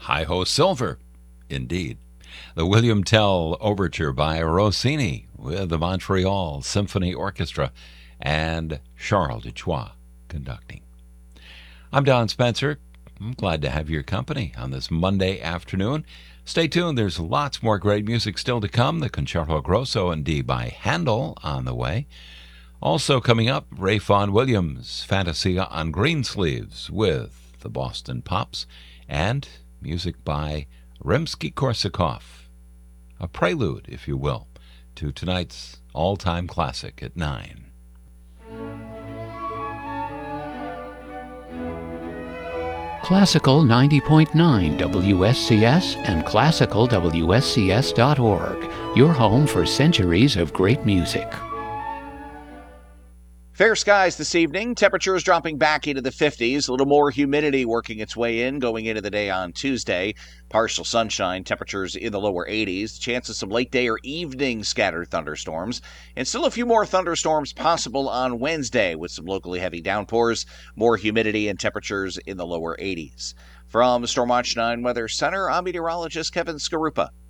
Hi-Ho Silver, indeed. The William Tell Overture by Rossini with the Montreal Symphony Orchestra and Charles Duchois conducting. I'm Don Spencer. I'm glad to have your company on this Monday afternoon. Stay tuned. There's lots more great music still to come. The Concerto Grosso in D by Handel on the way. Also coming up, Ray Vaughan Williams' Fantasia on Greensleeves with the Boston Pops, and music by Rimsky-Korsakov. A prelude, if you will, to tonight's all-time classic at 9. Classical 90.9 WSCS and classicalwscs.org, your home for centuries of great music. Fair skies this evening. Temperatures dropping back into the 50s. A little more humidity working its way in going into the day on Tuesday. Partial sunshine. Temperatures in the lower 80s. Chance of some late day or evening scattered thunderstorms. And still a few more thunderstorms possible on Wednesday with some locally heavy downpours. More humidity and temperatures in the lower 80s. From Stormwatch 9 Weather Center, I'm meteorologist Kevin Skarupa.